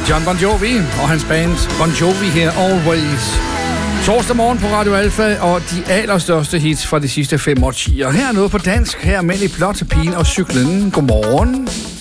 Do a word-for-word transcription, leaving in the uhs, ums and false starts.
John Bon Jovi og hans band Bon Jovi her Always. Torsdag morgen på Radio Alfa og de allerstørste hits fra de sidste fem årtier. Her er noget på dansk, her er Mænd i blåt, pigen og cyklen. Godmorgen.